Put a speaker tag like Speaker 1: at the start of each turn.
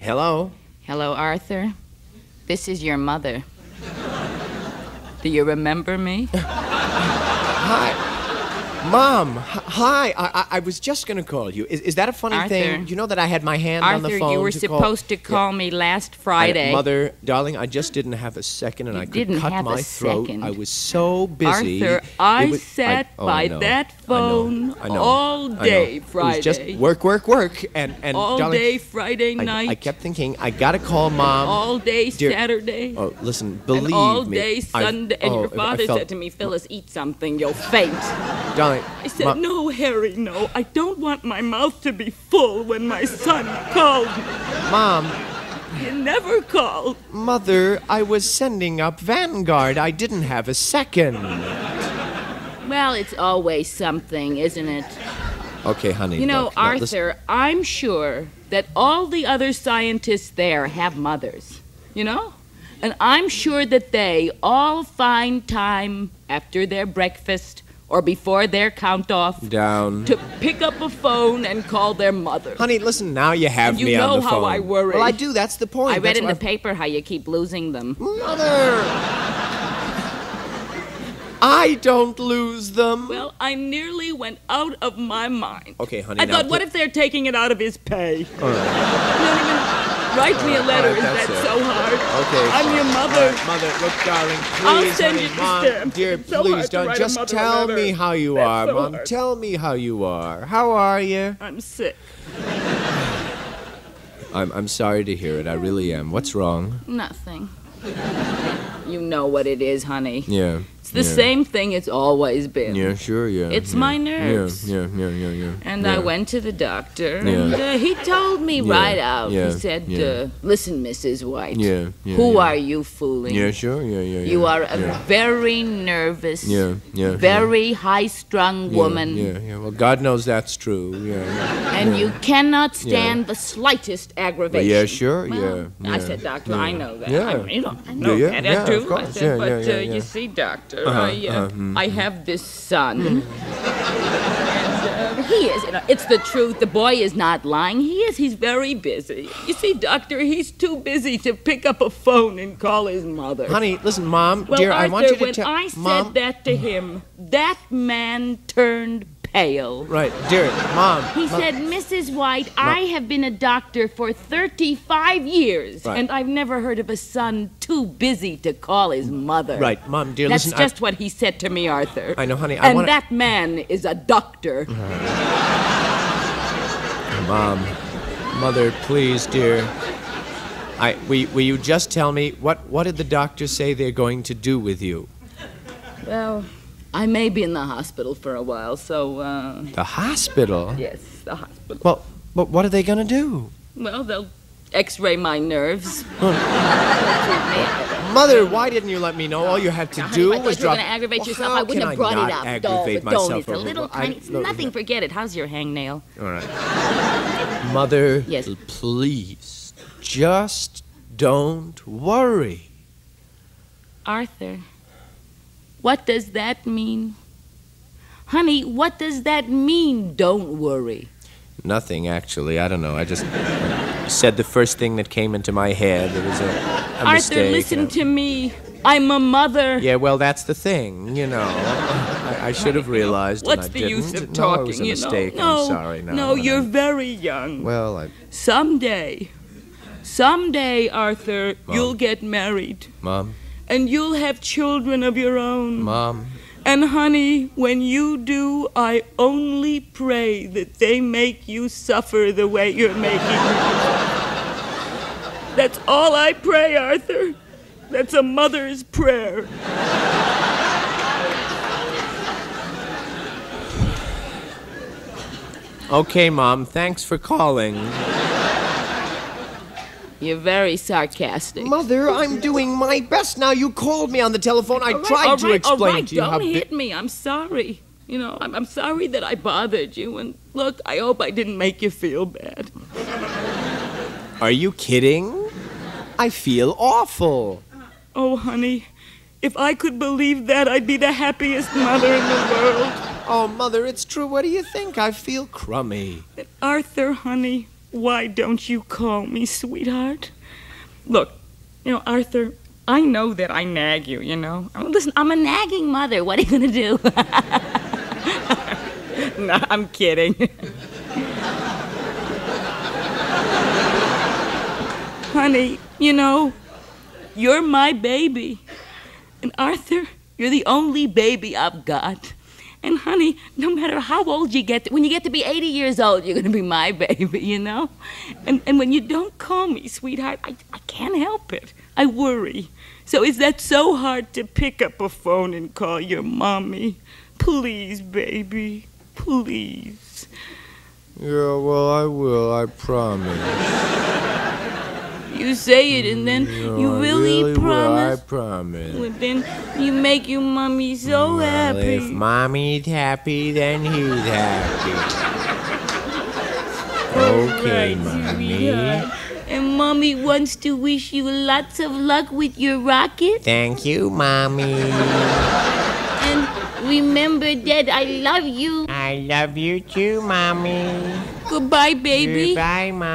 Speaker 1: Hello?
Speaker 2: Hello, Arthur. This is your mother. Do you remember me?
Speaker 1: Hi. Mom, hi. I was just going to call you. Is that a funny
Speaker 2: Arthur.
Speaker 1: thing? You know that I had my hand on the phone
Speaker 2: Arthur, you were
Speaker 1: to
Speaker 2: supposed to call me last Friday.
Speaker 1: Mother, darling, I just didn't have a second, and
Speaker 2: You
Speaker 1: I could
Speaker 2: didn't
Speaker 1: cut
Speaker 2: have
Speaker 1: my
Speaker 2: a
Speaker 1: throat.
Speaker 2: second.
Speaker 1: I was so busy.
Speaker 2: Arthur, I sat by that phone
Speaker 1: I know,
Speaker 2: all day
Speaker 1: It
Speaker 2: Friday.
Speaker 1: was just work, and
Speaker 2: all
Speaker 1: darling,
Speaker 2: day Friday night.
Speaker 1: I kept thinking, I gotta call Mom.
Speaker 2: all day
Speaker 1: Dear-
Speaker 2: Saturday.
Speaker 1: Oh, listen, believe
Speaker 2: and all
Speaker 1: me.
Speaker 2: day Sunday. And your father said to me, Phyllis, eat something, you'll faint.
Speaker 1: Darling,
Speaker 2: I said, no, Harry, no. I don't want my mouth to be full when my son called me.
Speaker 1: Mom,
Speaker 2: You never called.
Speaker 1: Mother, I was sending up Vanguard. I didn't have a second.
Speaker 2: Well, it's always something, isn't it?
Speaker 1: Okay, honey.
Speaker 2: You know,
Speaker 1: look, now, listen.
Speaker 2: Arthur, I'm sure that all the other scientists there have mothers, you know? And I'm sure that they all find time after their breakfast or before their count-off
Speaker 1: Down.
Speaker 2: to pick up a phone and call their mother.
Speaker 1: Honey, listen, now you have
Speaker 2: And you
Speaker 1: me on
Speaker 2: know
Speaker 1: the phone.
Speaker 2: how I worry.
Speaker 1: Well, I do. That's the point.
Speaker 2: I read
Speaker 1: That's
Speaker 2: in
Speaker 1: why
Speaker 2: the paper how you keep losing them.
Speaker 1: Mother! I don't lose them.
Speaker 2: Well, I nearly went out of my mind.
Speaker 1: Okay, honey,
Speaker 2: I
Speaker 1: now
Speaker 2: thought, what
Speaker 1: put-
Speaker 2: if they're taking it out of his pay?
Speaker 1: All right.
Speaker 2: You don't even write me a letter.
Speaker 1: all right,
Speaker 2: Is
Speaker 1: that's
Speaker 2: that
Speaker 1: it.
Speaker 2: so hard?
Speaker 1: Okay.
Speaker 2: I'm your
Speaker 1: fine.
Speaker 2: mother.
Speaker 1: All right, Mother, look, darling, please,
Speaker 2: I'll send
Speaker 1: honey,
Speaker 2: you the
Speaker 1: Mom,
Speaker 2: stamp.
Speaker 1: dear,
Speaker 2: It's so
Speaker 1: please
Speaker 2: hard to
Speaker 1: don't.
Speaker 2: write a
Speaker 1: Just
Speaker 2: mother a
Speaker 1: tell
Speaker 2: letter.
Speaker 1: me how you
Speaker 2: That's
Speaker 1: are,
Speaker 2: so
Speaker 1: Mom.
Speaker 2: hard.
Speaker 1: Tell me how you are. How are you?
Speaker 2: I'm sick.
Speaker 1: I'm sorry to hear it. I really am. What's wrong?
Speaker 2: Nothing. You know what it is, honey.
Speaker 1: Yeah.
Speaker 2: It's the same thing it's always been.
Speaker 1: Yeah, sure, yeah.
Speaker 2: It's
Speaker 1: yeah.
Speaker 2: my nerves.
Speaker 1: Yeah.
Speaker 2: And
Speaker 1: yeah.
Speaker 2: I went to the doctor,
Speaker 1: Yeah.
Speaker 2: and he told me right out.
Speaker 1: yeah,
Speaker 2: He said,
Speaker 1: yeah.
Speaker 2: listen, Mrs. White,
Speaker 1: Yeah,
Speaker 2: who
Speaker 1: yeah.
Speaker 2: are you fooling?
Speaker 1: Yeah, sure, yeah.
Speaker 2: You are a
Speaker 1: yeah.
Speaker 2: very nervous,
Speaker 1: Yeah.
Speaker 2: very high-strung woman,
Speaker 1: Yeah. Well, God knows that's true. Yeah.
Speaker 2: and you cannot stand the slightest aggravation.
Speaker 1: Yeah, sure,
Speaker 2: Well,
Speaker 1: yeah.
Speaker 2: I said, Doctor, I know that.
Speaker 1: Yeah.
Speaker 2: I know
Speaker 1: Yeah,
Speaker 2: that.
Speaker 1: yeah,
Speaker 2: I do.
Speaker 1: of course.
Speaker 2: I said,
Speaker 1: Yeah,
Speaker 2: but
Speaker 1: yeah.
Speaker 2: you see, Doctor,
Speaker 1: Mm-hmm.
Speaker 2: I have this son. And he is. It's the truth. The boy is not lying. He is. He's very busy. You see, Doctor, he's too busy to pick up a phone and call his mother.
Speaker 1: Honey, listen, Mom,
Speaker 2: Well,
Speaker 1: dear,
Speaker 2: Arthur,
Speaker 1: I want you to
Speaker 2: when
Speaker 1: tell...
Speaker 2: I said
Speaker 1: Mom,
Speaker 2: that to him, that man turned pale.
Speaker 1: Right, dear, Mom.
Speaker 2: He said, Mrs. White, I have been a doctor for 35 years,
Speaker 1: Right.
Speaker 2: and I've never heard of a son too busy to call his mother.
Speaker 1: Right, Mom, dear,
Speaker 2: That's
Speaker 1: listen...
Speaker 2: just what he said to me, Arthur.
Speaker 1: I know, honey, I
Speaker 2: And
Speaker 1: wanna-
Speaker 2: that man is a doctor.
Speaker 1: Mom, Mother, please, dear. Will you just tell me, what did the doctor say they're going to do with you?
Speaker 2: Well, I may be in the hospital for a while, so,
Speaker 1: The hospital?
Speaker 2: yes, the hospital.
Speaker 1: Well, but what are they going to do?
Speaker 2: Well, they'll x-ray my nerves.
Speaker 1: Mother, why didn't you let me know? All you had to
Speaker 2: Now,
Speaker 1: do
Speaker 2: honey, if I
Speaker 1: was
Speaker 2: thought you were
Speaker 1: drop...
Speaker 2: going to aggravate
Speaker 1: Well,
Speaker 2: yourself,
Speaker 1: how
Speaker 2: I wouldn't
Speaker 1: can
Speaker 2: have brought
Speaker 1: not
Speaker 2: it up.
Speaker 1: aggravate
Speaker 2: Don't.
Speaker 1: myself
Speaker 2: It's a
Speaker 1: over-
Speaker 2: little tiny... It's nothing. Forget it. How's your hangnail?
Speaker 1: All right. Mother,
Speaker 2: Yes.
Speaker 1: please, just don't worry.
Speaker 2: Arthur, what does that mean? Honey, what does that mean, don't worry?
Speaker 1: Nothing, actually. I don't know. I just said the first thing that came into my head. It was a
Speaker 2: Arthur,
Speaker 1: mistake.
Speaker 2: listen to me. I'm a mother.
Speaker 1: Yeah, well, that's the thing, you know. I should have realized,
Speaker 2: What's
Speaker 1: and I
Speaker 2: the
Speaker 1: didn't.
Speaker 2: use of
Speaker 1: No,
Speaker 2: talking,
Speaker 1: it was a
Speaker 2: you
Speaker 1: mistake.
Speaker 2: know?
Speaker 1: I'm sorry.
Speaker 2: No, you're very young.
Speaker 1: Well,
Speaker 2: Someday, Arthur, you'll get married.
Speaker 1: Mom,
Speaker 2: And you'll have children of your own.
Speaker 1: Mom.
Speaker 2: And honey, when you do, I only pray that they make you suffer the way you're making me. That's all I pray, Arthur. That's a mother's prayer.
Speaker 1: Okay, Mom, thanks for calling.
Speaker 2: You're very sarcastic.
Speaker 1: Mother, I'm doing my best now. You called me on the telephone. I tried
Speaker 2: all
Speaker 1: to
Speaker 2: right,
Speaker 1: explain to you how
Speaker 2: don't hit me. I'm sorry. You know, I'm sorry that I bothered you. And look, I hope I didn't make you feel bad.
Speaker 1: Are you kidding? I feel awful.
Speaker 2: Oh, honey, if I could believe that, I'd be the happiest mother in the world.
Speaker 1: Oh, Mother, it's true. What do you think? I feel crummy.
Speaker 2: Arthur, honey, why don't you call me, sweetheart? Look, Arthur, I know that I nag you, Listen, I'm a nagging mother. What are you going to do? No, I'm kidding. Honey, you're my baby. And Arthur, you're the only baby I've got. And honey, no matter how old you get, when you get to be 80 years old, you're going to be my baby, And when you don't call me, sweetheart, I can't help it. I worry. So is that so hard to pick up a phone and call your mommy? Please, baby, please.
Speaker 1: Yeah, well, I will, I promise.
Speaker 2: You say it and then you really
Speaker 1: Will,
Speaker 2: promise?
Speaker 1: I promise.
Speaker 2: Well, then you make your mommy so happy.
Speaker 1: If mommy's happy, then he's happy. Okay,
Speaker 2: Right,
Speaker 1: mommy.
Speaker 2: sweetheart. And mommy wants to wish you lots of luck with your rocket.
Speaker 1: Thank you, mommy.
Speaker 2: And remember that I love you.
Speaker 1: I love you too, mommy.
Speaker 2: Goodbye, baby.
Speaker 1: Goodbye, mommy.